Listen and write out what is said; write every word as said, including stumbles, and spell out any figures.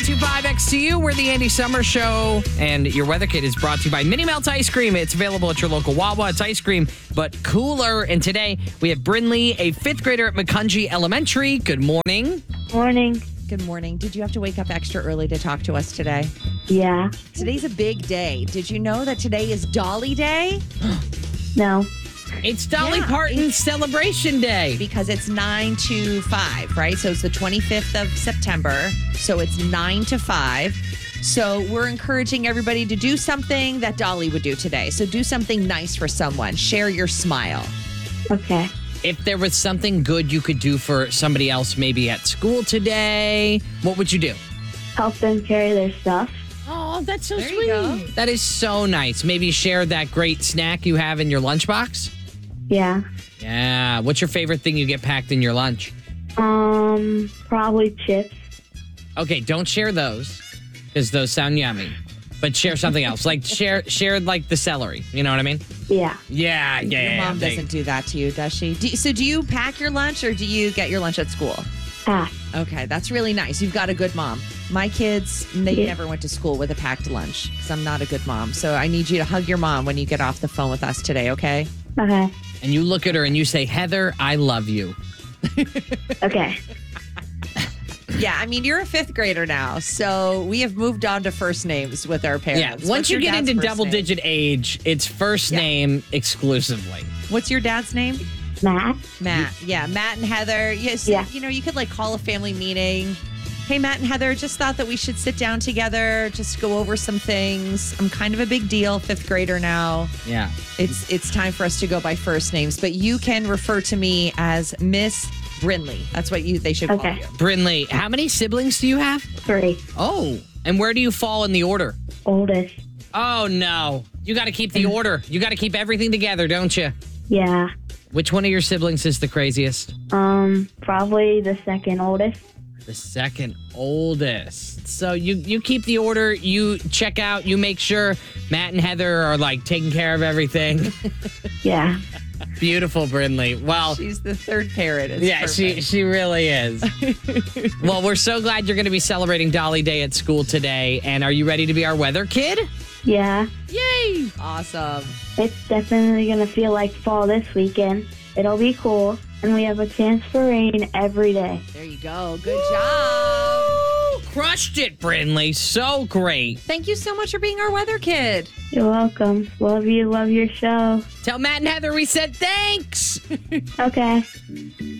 two five X T U. We're the Andy Summer Show, and your weather kit is brought to you by Mini Melts Ice Cream. It's available at your local Wawa. It's ice cream, but cooler. And today we have Brinley, a fifth grader at McCungy Elementary. Good morning. Morning. Good morning. Did you have to wake up extra early to talk to us today? Yeah. Today's a big day. Did you know that today is Dolly Day? No. It's Dolly Yeah, Parton's it's- Celebration Day. Because it's nine to five, right? So it's the twenty-fifth of September. So it's nine to five. So we're encouraging everybody to do something that Dolly would do today. So do something nice for someone. Share your smile. Okay. If there was something good you could do for somebody else, maybe at school today, what would you do? Help them carry their stuff. Oh, that's so There you sweet. go. That is so nice. Maybe share that great snack you have in your lunchbox. Yeah. Yeah. What's your favorite thing you get packed in your lunch? Um, probably chips. Okay, don't share those because those sound yummy. But share something else. Like share share like the celery. You know what I mean? Yeah. Yeah, yeah. Your mom they- doesn't do that to you, does she? Do, so do you pack your lunch or do you get your lunch at school? Pack. Okay, that's really nice. You've got a good mom. My kids, they Yeah. never went to school with a packed lunch because I'm not a good mom. So I need you to hug your mom when you get off the phone with us today, okay? Okay. And you look at her and you say, Heather, I love you. Okay. Yeah, I mean, you're a fifth grader now, so we have moved on to first names with our parents. Yeah. What's Once you your get dad's into first double name? digit age, it's first Yeah. name exclusively. What's your dad's name? Matt. Matt. Yeah, Matt and Heather. Yes, Yeah. you know, you could like call a family meeting. Hey, Matt and Heather, just thought that we should sit down together, just go over some things. I'm kind of a big deal, fifth grader now. Yeah. It's it's time for us to go by first names, but you can refer to me as Miss Brinley. That's what you they should call Okay. you. Brinley, how many siblings do you have? Three. Oh, and where do you fall in the order? Oldest. Oh, no. You got to keep the order. You got to keep everything together, don't you? Yeah. Which one of your siblings is the craziest? Um, probably the second oldest. The second oldest. So you you keep the order, you check out, you make sure Matt and Heather are like taking care of everything. Yeah. Beautiful, Brinley. Well, She's the third parent. It's yeah, she perfect. she really is. Well, we're so glad you're going to be celebrating Dolly Day at school today. And are you ready to be our weather kid? Yeah. Yay! Awesome. It's definitely going to feel like fall this weekend. It'll be cool. And we have a chance for rain every day. There you go. Good job. Crushed it, Brinley. So great. Thank you so much for being our weather kid. You're welcome. Love you. Love your show. Tell Matt and Heather we said thanks. Okay.